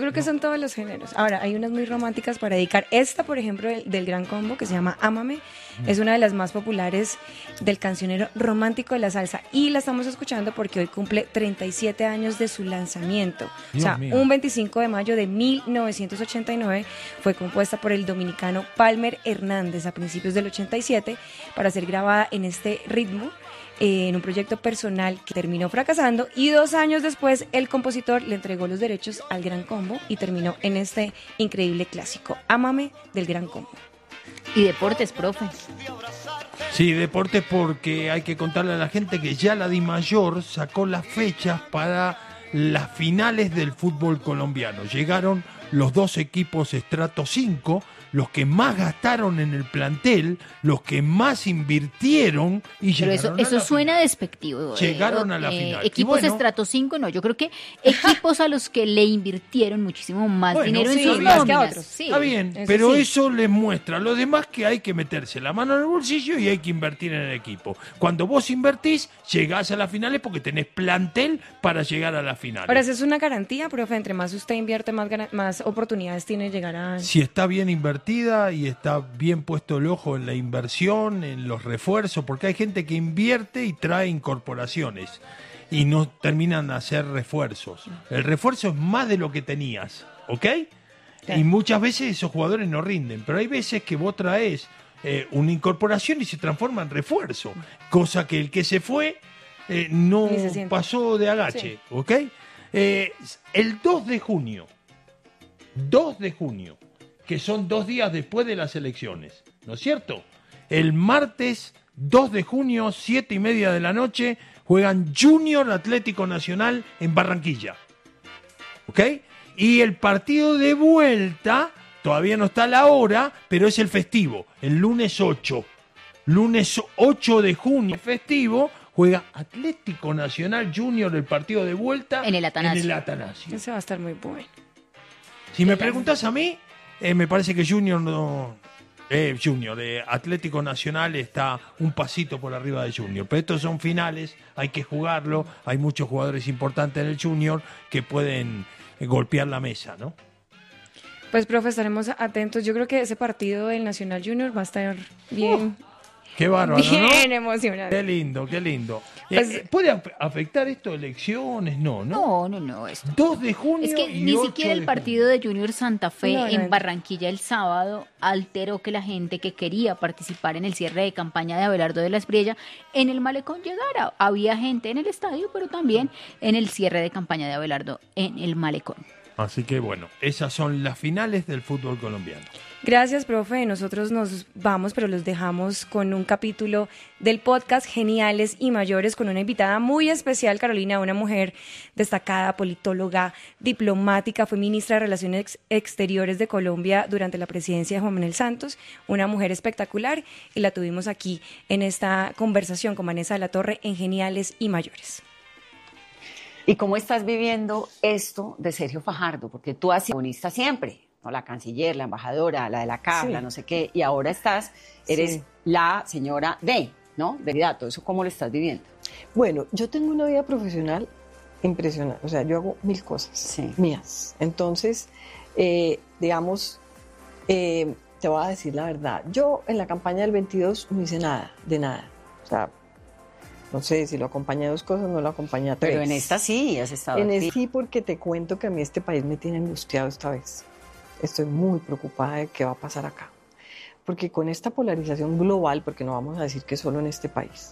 creo que son todos los géneros. Ahora, hay unas muy románticas para dedicar. Esta, por ejemplo, del Gran Combo, que se llama Ámame, es una de las más populares del cancionero romántico de la salsa. Y la estamos escuchando porque hoy cumple 37 años de su lanzamiento. Dios o sea, mío. un 25 de mayo de 1989 fue compuesta por el dominicano Palmer Hernández a principios del 87 para ser grabada en este ritmo. En un proyecto personal que terminó fracasando y 2 años después el compositor le entregó los derechos al Gran Combo y terminó en este increíble clásico, Ámame, del Gran Combo. Y deportes, profe. Sí, deporte, porque hay que contarle a la gente que ya la DIMAYOR sacó las fechas para las finales del fútbol colombiano. Llegaron los 2 equipos estrato 5, los que más gastaron en el plantel, los que más invirtieron y Pero llegaron eso a la suena final. despectivo. Llegaron a la final. Equipos Y bueno, estrato 5, no. Yo creo que equipos a los que le invirtieron muchísimo más Bueno, dinero en sí, sus más que a nóminas. otros. Sí. está bien, eso pero sí. eso les muestra a los demás que hay que meterse la mano en el bolsillo y hay que invertir en el equipo. Cuando vos invertís, llegás a las finales porque tenés plantel para llegar a las finales. Ahora, esa es una garantía, profe, entre más usted invierte, más oportunidades tiene de llegar a... Si está bien invertida y está bien puesto el ojo en la inversión, en los refuerzos, porque hay gente que invierte y trae incorporaciones y no terminan de hacer refuerzos. El refuerzo es más de lo que tenías, ¿ok? Claro. Y muchas veces esos jugadores no rinden, pero hay veces que vos traes una incorporación y se transforma en refuerzo, cosa que el que se fue no Ni se siente. pasó de agache, Sí. ¿ok? El 2 de junio, que son 2 días después de las elecciones, ¿no es cierto? El martes 2 de junio, 7:30 de la noche, juegan Junior Atlético Nacional en Barranquilla, ¿ok? Y el partido de vuelta, todavía no está la hora, pero es el festivo, el lunes 8. Lunes 8 de junio, festivo, juega Atlético Nacional Junior el partido de vuelta En el Atanasio. En el Atanasio. Ese va a estar muy bueno. Si me preguntas a mí, me parece que Junior no... Atlético Nacional está un pasito por arriba de Junior. Pero estos son finales, hay que jugarlo. Hay muchos jugadores importantes en el Junior que pueden golpear la mesa, ¿no? Pues, profe, estaremos atentos. Yo creo que ese partido del Nacional Junior va a estar bien, Qué bárbaro, bien ¿no? emocionante. Qué lindo, qué lindo. Pues- ¿Puede afectar esto elecciones? No. No, esto. 2 de junio Es que y ni 8 siquiera de el partido de Junior Santa Fe No, en Barranquilla el sábado alteró que la gente que quería participar en el cierre de campaña de Abelardo de la Espriella en el Malecón llegara. Había gente en el estadio, pero también en el cierre de campaña de Abelardo en el Malecón. Así que bueno, esas son las finales del fútbol colombiano. Gracias, profe. Nosotros nos vamos, pero los dejamos con un capítulo del podcast Geniales y Mayores con una invitada muy especial, Carolina, una mujer destacada, politóloga, diplomática, fue ministra de Relaciones Exteriores de Colombia durante la presidencia de Juan Manuel Santos, una mujer espectacular y la tuvimos aquí en esta conversación con Vanessa de la Torre en Geniales y Mayores. ¿Y cómo estás viviendo esto de Sergio Fajardo? Porque tú has sido comunista siempre, ¿no? La canciller, la embajadora, la de la CAF, Sí. la no sé qué, y ahora eres Sí. la señora D, ¿no? De candidato. ¿Eso cómo lo estás viviendo? Bueno, yo tengo una vida profesional impresionante, o sea, yo hago 1000 cosas Sí. mías. Entonces, digamos, te voy a decir la verdad. Yo en la campaña del 22 no hice nada, de nada. O sea, no sé si lo acompañé a 2 cosas, no lo acompañé a 3. Pero en esta sí has estado En activa. esta sí, porque te cuento que a mí este país me tiene angustiado esta vez. Estoy muy preocupada de qué va a pasar acá. Porque con esta polarización global, porque no vamos a decir que solo en este país,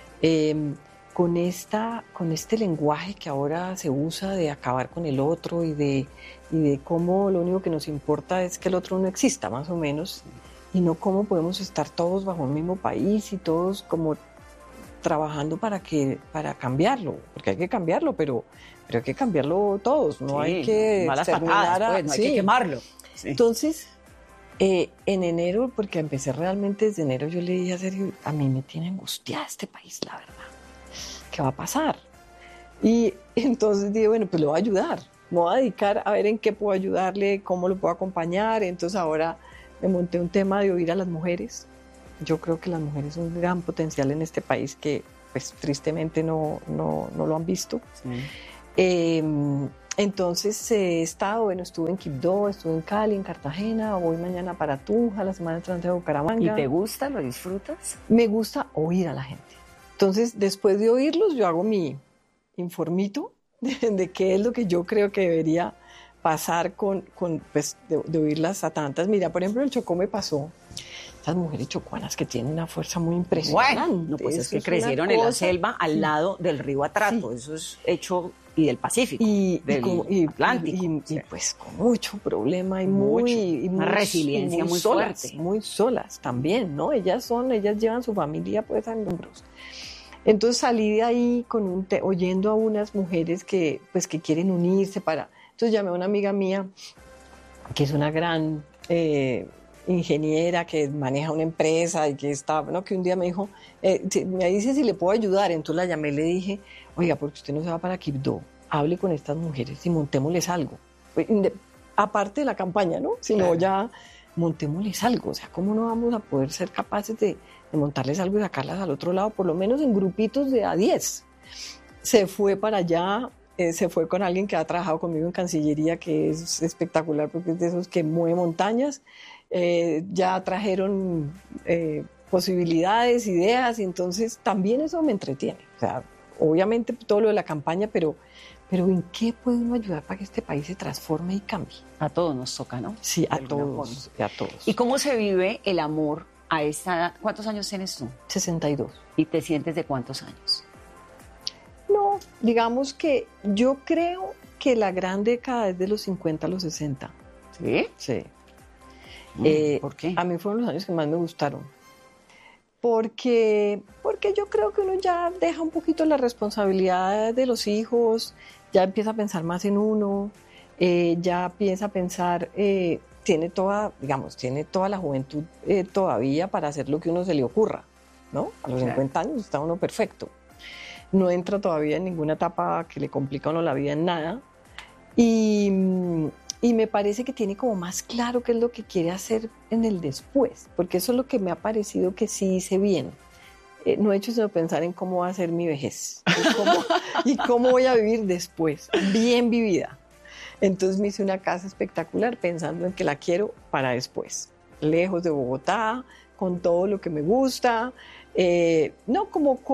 con este lenguaje que ahora se usa de acabar con el otro y de cómo lo único que nos importa es que el otro no exista, más o menos, y no cómo podemos estar todos bajo un mismo país y todos como trabajando para cambiarlo, porque hay que cambiarlo, pero hay que cambiarlo todos, no Sí, hay que malas exterminar patadas, pues, no hay que sí. quemarlo. Sí. Entonces, en enero, porque empecé realmente desde enero, yo le dije a Sergio, a mí me tiene angustiada este país, la verdad. ¿Qué va a pasar? Y entonces dije, bueno, pues le voy a ayudar. Me voy a dedicar a ver en qué puedo ayudarle, cómo lo puedo acompañar. Entonces ahora me monté un tema de oír a las mujeres. Yo creo que las mujeres son un gran potencial en este país que, pues, tristemente no lo han visto. Sí. Entonces he estado, bueno, estuve en Quibdó, estuve en Cali, en Cartagena, voy mañana para Tunja, la semana entrante a Bucaramanga. ¿Y te gusta? ¿Lo disfrutas? Me gusta oír a la gente. Entonces, después de oírlos, yo hago mi informito de qué es lo que yo creo que debería pasar pues, de oírlas a tantas. Mira, por ejemplo, el Chocó me pasó. Estas mujeres chocuanas que tienen una fuerza muy impresionante. Bueno, no, pues es que Eso crecieron una en la cosa. selva al lado del río Atrato. Sí. Eso es hecho y del Pacífico, del Atlántico. Y, pues con mucho problema y Una resiliencia muy solas, fuerte. muy solas también, ¿no? Ellas llevan su familia pues en hombros. Entonces salí de ahí oyendo a unas mujeres que quieren unirse para. Entonces llamé a una amiga mía que es una gran ingeniera que maneja una empresa y que está, ¿no? Que un día me dijo, me dice si le puedo ayudar. Entonces la llamé y le dije, oiga, porque usted no se va para Quibdó, hable con estas mujeres y montémosles algo. Aparte de la campaña, ¿no? Sino claro. Ya montémosles algo. O sea, ¿cómo no vamos a poder ser capaces de montarles algo y sacarlas al otro lado, por lo menos en grupitos de a 10? Se fue para allá. Se fue con alguien que ha trabajado conmigo en Cancillería, que es espectacular porque es de esos que mueve montañas. Ya trajeron posibilidades, ideas, y entonces también eso me entretiene. O sea, obviamente todo lo de la campaña, pero ¿en qué puede uno ayudar para que este país se transforme y cambie? A todos nos toca, ¿no? Sí, a De alguna todos, a todos. ¿Y cómo se vive el amor a esta edad? ¿Cuántos años tienes tú? 62. ¿Y te sientes de cuántos años? No, digamos que yo creo que la gran década es de los 50 a los 60. ¿Sí? Sí. ¿Por qué? A mí fueron los años que más me gustaron. Porque yo creo que uno ya deja un poquito la responsabilidad de los hijos, ya empieza a pensar más en uno, ya empieza a pensar, tiene toda la juventud todavía para hacer lo que uno se le ocurra, ¿no? A los 50 años está uno perfecto. No entra todavía en ninguna etapa que le complica a uno la vida en nada. Y me parece que tiene como más claro qué es lo que quiere hacer en el después, porque eso es lo que me ha parecido que sí hice bien. No he hecho sino pensar en cómo va a ser mi vejez y cómo voy a vivir después, bien vivida. Entonces me hice una casa espectacular pensando en que la quiero para después, lejos de Bogotá, con todo lo que me gusta. No,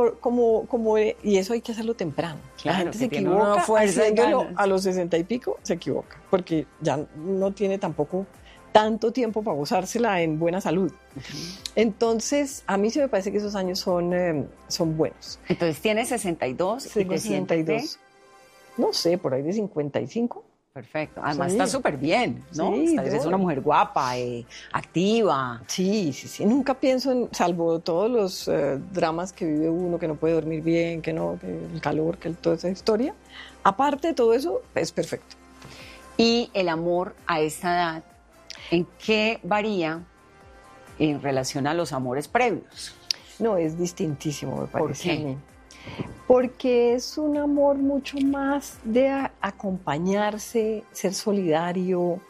y eso hay que hacerlo temprano. Claro, La gente se que tiene una equivoca fuerza y haciéndolo ganas. a los 60 y pico, se equivoca, porque ya no tiene tampoco tanto tiempo para gozársela en buena salud. Entonces, a mí sí me parece que esos años son buenos. Entonces tienes 62 y Tengo te sientes de... 62. No sé, por ahí de 55. Perfecto. Además Sí. está súper bien, ¿no? Sí, Eres una mujer guapa, activa. Sí. Nunca pienso en, salvo todos los dramas que vive uno, que no puede dormir bien, que el calor, que toda esa historia. Aparte de todo eso, es perfecto. Y el amor a esta edad, ¿en qué varía en relación a los amores previos? No, es distintísimo, me parece qué? a mí. Porque es un amor mucho más de acompañarse, ser solidario,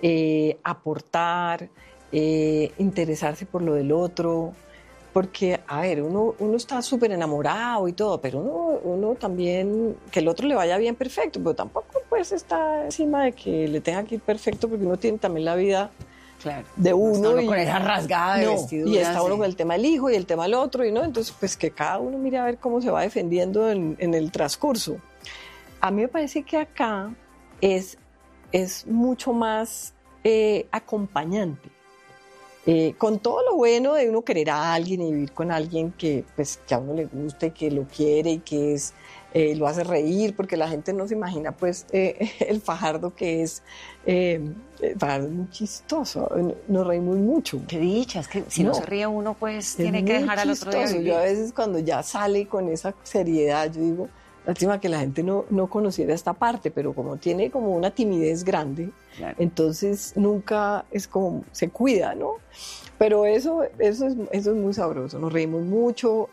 aportar, interesarse por lo del otro. Porque, a ver, uno está súper enamorado y todo, pero uno también, que el otro le vaya bien, perfecto, pero tampoco pues está encima de que le tenga que ir perfecto, porque uno tiene también la vida Claro. de uno. Está con esa rasgada de vestiduras. Y está uno con el tema del hijo y el tema del otro, y no, entonces pues que cada uno mire a ver cómo se va defendiendo en el transcurso. A mí me parece que acá es mucho más acompañante. Con todo lo bueno de uno querer a alguien y vivir con alguien que a uno le guste, que lo quiere y que lo hace reír, porque la gente no se imagina pues el Fajardo que es. Fajardo es muy chistoso, nos reímos mucho. Qué dicha, es que si no se ríe uno, pues tiene que dejar al otro día chistoso. vivir. Yo a veces cuando ya sale con esa seriedad, yo digo, lástima que la gente no conociera esta parte, pero como tiene como una timidez grande, Claro. entonces nunca es como, se cuida, ¿no? Pero eso es muy sabroso, nos reímos mucho,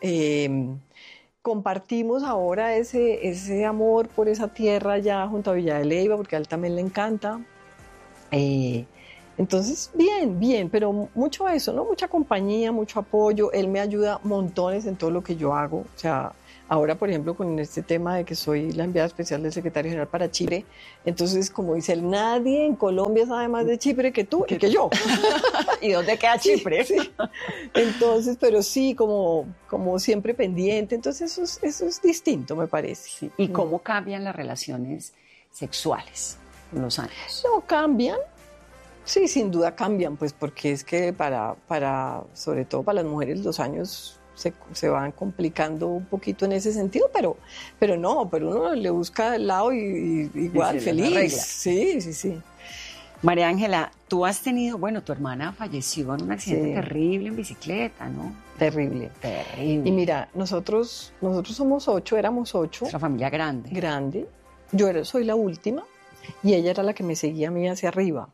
compartimos ahora ese amor por esa tierra ya junto a Villa de Leyva, porque a él también le encanta. Entonces, bien, pero mucho eso, ¿no? Mucha compañía, mucho apoyo. Él me ayuda montones en todo lo que yo hago. O sea, Ahora, por ejemplo, con este tema de que soy la enviada especial del secretario general para Chipre, entonces, como dice él, nadie en Colombia sabe más de Chipre que tú y que yo. ¿Y dónde queda Chipre? Sí. Entonces, pero sí, como siempre pendiente, entonces eso es distinto, me parece. Sí. ¿Y cómo cambian las relaciones sexuales con los años? No cambian. Sí, sin duda cambian, pues porque es que sobre todo para las mujeres los años se van complicando un poquito en ese sentido, pero uno le busca el lado y igual, feliz. Sí. María Ángela, tú has tenido, tu hermana falleció en un accidente terrible en bicicleta, ¿no? Terrible. Y mira, nosotros éramos 8. Es una familia grande. Grande. Soy la última y ella era la que me seguía a mí hacia arriba.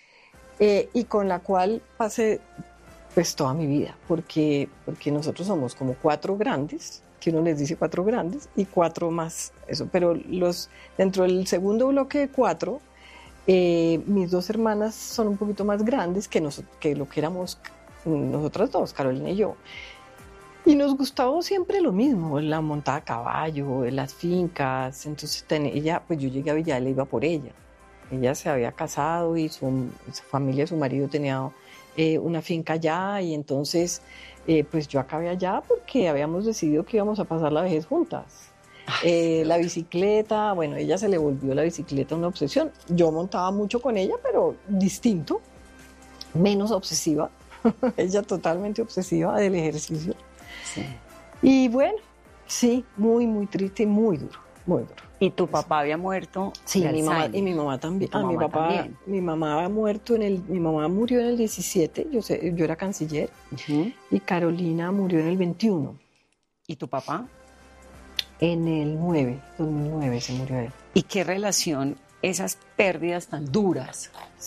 Y con la cual pasé pues toda mi vida, porque nosotros somos como 4 grandes, que uno les dice 4 grandes, y 4 más, eso, pero dentro del segundo bloque de 4, mis 2 hermanas son un poquito más grandes que lo que éramos nosotras 2, Carolina y yo. Y nos gustaba siempre lo mismo, la montada a caballo, las fincas. Entonces ella, pues yo llegué a Villa y iba por ella. Ella se había casado y su familia, su marido tenía una finca allá, y entonces pues yo acabé allá porque habíamos decidido que íbamos a pasar la vejez juntas. La bicicleta, ella se le volvió la bicicleta una obsesión. Yo montaba mucho con ella, pero distinto, menos obsesiva. Ella totalmente obsesiva del ejercicio. Sí. Y sí, muy, muy triste y muy duro, muy duro. ¿Y tu papá había muerto? Sí, mi mamá también. Mi mamá había muerto mi mamá murió en el 17, yo era canciller, y Carolina murió en el 21. ¿Y tu papá? En el 2009 se murió él. ¿Y qué relación esas pérdidas tan duras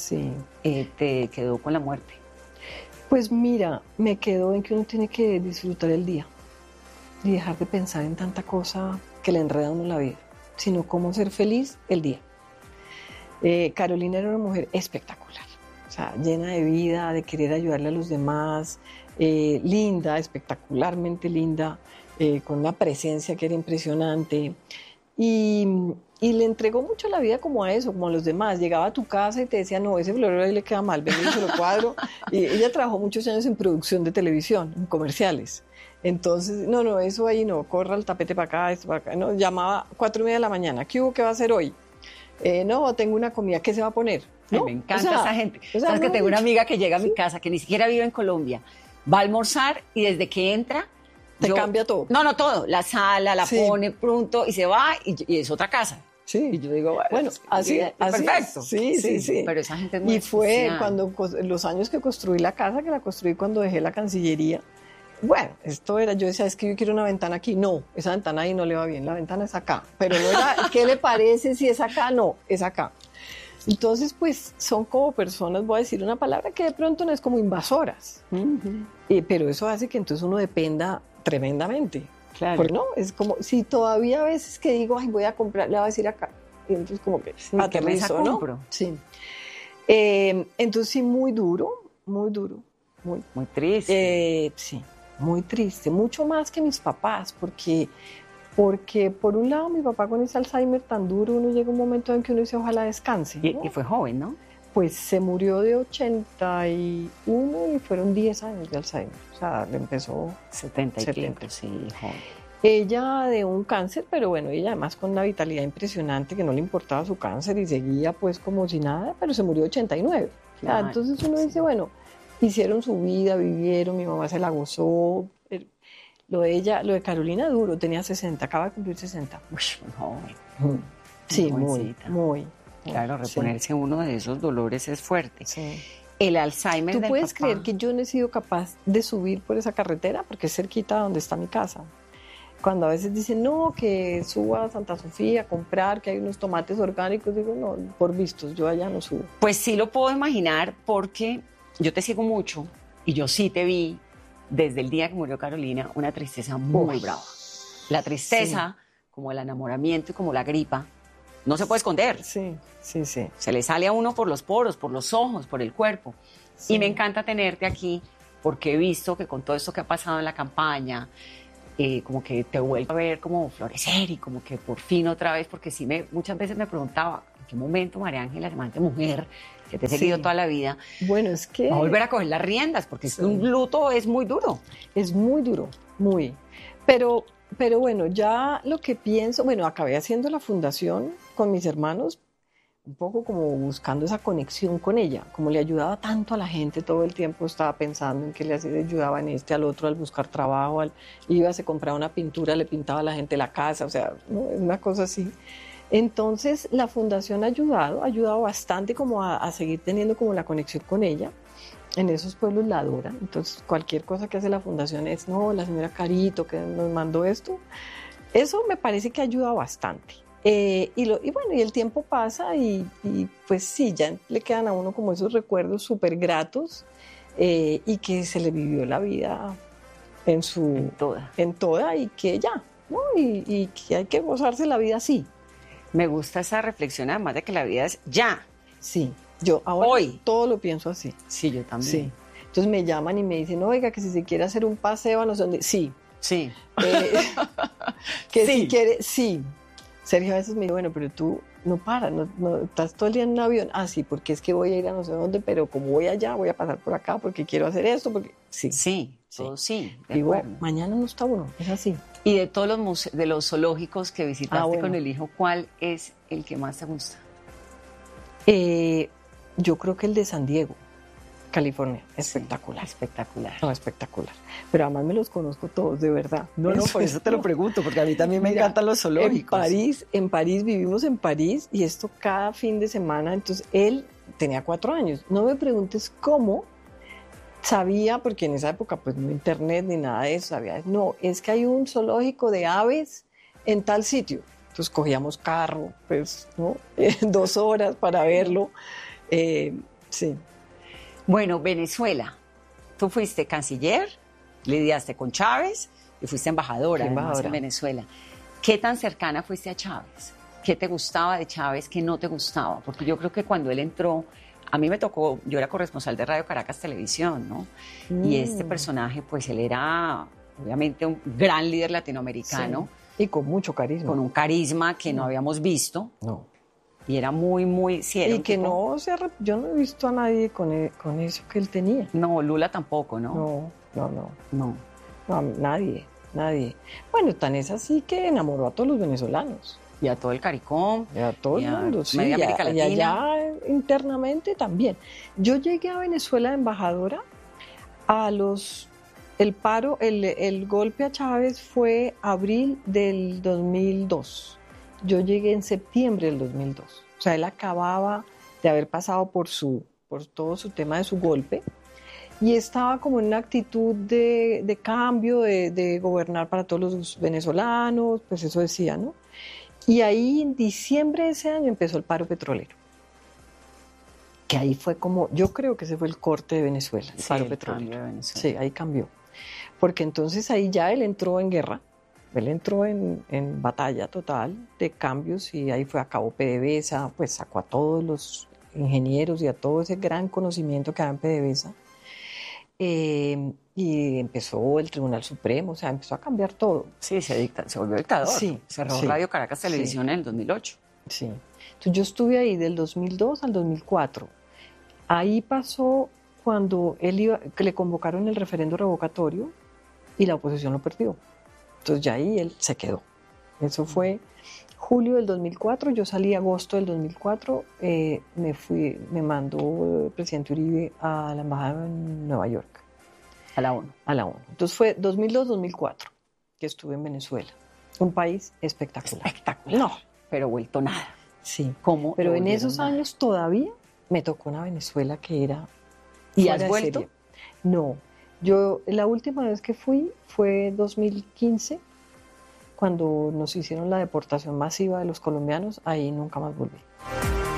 te quedó con la muerte? Pues mira, me quedó en que uno tiene que disfrutar el día y dejar de pensar en tanta cosa que le enreda a uno la vida, sino cómo ser feliz el día. Carolina era una mujer espectacular, o sea, llena de vida, de querer ayudarle a los demás, linda, espectacularmente linda, con una presencia que era impresionante, y le entregó mucho la vida como a eso, como a los demás. Llegaba a tu casa y te decía, no, ese florero ahí le queda mal, ven y se lo cuadro. Y ella trabajó muchos años en producción de televisión, en comerciales. Entonces, no, eso ahí no, corra el tapete para acá, esto para acá. No, llamaba 4:30 de la mañana, ¿qué hubo? ¿Qué va a hacer hoy? No, tengo una comida, ¿qué se va a poner? ¿No? Ay, me encanta esa gente. ¿Sabes que tengo una amiga que llega a mi casa, que ni siquiera vive en Colombia, va a almorzar y desde que entra... Te cambia todo. No, todo. La sala, la pone pronto y se va y es otra casa. Sí. Y yo digo, así perfecto. Sí. Pero esa gente es muy Y fue especial. cuando los años que construí la casa, que la construí cuando dejé la Cancillería. Esto era, yo decía, es que yo quiero una ventana aquí. No, esa ventana ahí no le va bien, la ventana es acá. Pero no era, ¿qué le parece si es acá? No, es acá. Entonces, pues, son como personas, voy a decir una palabra que de pronto no es como invasoras. Pero eso hace que entonces uno dependa tremendamente. Claro. Porque no, es como, si todavía a veces que digo, ay, voy a comprar, le voy a decir acá. Y entonces como que aterrizo, ¿no? Sí. Entonces sí, muy duro. Muy triste. Sí, muy triste. Mucho más que mis papás, porque por un lado mi papá con ese Alzheimer tan duro, uno llega un momento en que uno dice, ojalá descanse, ¿no? Y fue joven, ¿no? Pues se murió de 81 y fueron 10 años de Alzheimer. O sea, le empezó 70. Sí, joven. Ella de un cáncer, pero bueno, ella además con una vitalidad impresionante, que no le importaba su cáncer y seguía pues como si nada, pero se murió de 89. Claro, entonces uno dice, hicieron su vida, vivieron, mi mamá se la gozó. Lo de Carolina duro, tenía 60, acaba de cumplir 60. Uy, muy joven. Sí, muy. Claro, reponerse uno de esos dolores es fuerte. Sí. El Alzheimer del ¿Tú puedes papá. creer que yo no he sido capaz de subir por esa carretera? Porque es cerquita donde está mi casa. Cuando a veces dicen, no, que suba a Santa Sofía a comprar, que hay unos tomates orgánicos, digo, no, por vistos, yo allá no subo. Pues sí lo puedo imaginar porque yo te sigo mucho y yo sí te vi desde el día que murió Carolina una tristeza muy brava. La tristeza, como el enamoramiento y como la gripa, no se puede esconder. Sí. Se le sale a uno por los poros, por los ojos, por el cuerpo. Sí. Y me encanta tenerte aquí porque he visto que con todo esto que ha pasado en la campaña, como que te vuelvo a ver como florecer y como que por fin otra vez, porque sí muchas veces me preguntaba, ¿en qué momento María Ángela, llamante mujer, que te he seguido toda la vida, bueno, es que va a volver a coger las riendas? Porque es que un luto es muy duro. es muy duro, muy. Pero bueno, ya lo que pienso, bueno, acabé haciendo la fundación con mis hermanos, un poco como buscando esa conexión con ella, como le ayudaba tanto a la gente todo el tiempo, estaba pensando en que le ayudaba en al otro, al buscar trabajo, iba, se compraba una pintura, le pintaba a la gente la casa, o sea, ¿no? Una cosa así. Entonces la fundación ha ayudado bastante como a seguir teniendo como la conexión con ella. En esos pueblos la adoran, entonces cualquier cosa que hace la fundación es, no, la señora Carito que nos mandó esto, eso me parece que ha ayudado bastante. Y bueno, y el tiempo pasa y pues sí, ya le quedan a uno como esos recuerdos súper gratos y que se le vivió la vida en toda y que ya, ¿no? Y que hay que gozarse la vida así. Me gusta esa reflexión, además de que la vida es ya. Sí, yo ahora Hoy. todo lo pienso así. Sí, yo también. Sí. Entonces me llaman y me dicen, oiga, que si se quiere hacer un paseo a no sé dónde. Sí. Sí. Que Sí. si quiere, sí. Sergio a veces me dice, bueno, pero tú no paras, no, estás todo el día en un avión. Ah, sí, porque es que voy a ir a no sé dónde, pero como voy allá, voy a pasar por acá porque quiero hacer esto, porque sí. Sí, todo sí, de Digo, acuerdo. mañana no está uno, es así. Y de todos los de los zoológicos que visitaste bueno. con el hijo, ¿cuál es el que más te gusta? Yo creo que el de San Diego, California, espectacular. Espectacular. No, espectacular. Pero además me los conozco todos, de verdad. No, por eso te lo pregunto, porque a mí también me Mira, encantan los zoológicos. En París, vivimos en París y esto cada fin de semana, entonces él tenía 4 años. No me preguntes cómo sabía, porque en esa época pues no internet ni nada de eso, sabía. No, es que hay un zoológico de aves en tal sitio. Entonces cogíamos carro, pues, ¿no? 2 horas para verlo. Sí. Bueno, Venezuela. Tú fuiste canciller, lidiaste con Chávez y fuiste embajadora, además, en Venezuela. ¿Qué tan cercana fuiste a Chávez? ¿Qué te gustaba de Chávez? ¿Qué no te gustaba? Porque yo creo que cuando él entró, a mí me tocó, yo era corresponsal de Radio Caracas Televisión, ¿no? Y este personaje, pues él era obviamente un gran líder latinoamericano. Sí. Y con mucho carisma. Con un carisma que no habíamos visto. No. Y era muy, sí, era y un que tipo... yo no he visto a nadie con eso que él tenía. No, Lula tampoco, ¿no? No, nadie. Bueno, tan es así que enamoró a todos los venezolanos. Y a todo el CARICOM. Y a todo el mundo, sí. Media América Latina. Y allá internamente también. Yo llegué a Venezuela de embajadora el golpe a Chávez fue abril del 2002. Yo llegué en septiembre del 2002. O sea, él acababa de haber pasado por todo su tema de su golpe y estaba como en una actitud de cambio, de gobernar para todos los venezolanos, pues eso decía, ¿no? Y ahí en diciembre de ese año empezó el paro petrolero. Que ahí fue como, yo creo que ese fue el corte de Venezuela, el paro petrolero. De Venezuela. Sí, ahí cambió. Porque entonces ahí ya él entró en guerra. Él entró en batalla total de cambios y ahí fue, acabó PDVSA, pues sacó a todos los ingenieros y a todo ese gran conocimiento que había en PDVSA. Y empezó el Tribunal Supremo, o sea, empezó a cambiar todo. Sí, se volvió dictador. Sí, cerró Radio Caracas Televisión en el 2008. Sí. Entonces yo estuve ahí del 2002 al 2004. Ahí pasó cuando que le convocaron el referendo revocatorio y la oposición lo perdió. Entonces ya ahí él se quedó. Eso fue julio del 2004, yo salí agosto del 2004, me mandó el presidente Uribe a la embajada en Nueva York. A la ONU. A la ONU. Entonces fue 2002-2004 que estuve en Venezuela. Un país espectacular. Espectacular. No. Pero vuelto nada. Sí. ¿Cómo? Pero en esos años todavía me tocó una Venezuela que era... ¿Y has vuelto? Serie. No. Yo la última vez que fui fue 2015, cuando nos hicieron la deportación masiva de los colombianos, ahí nunca más volví.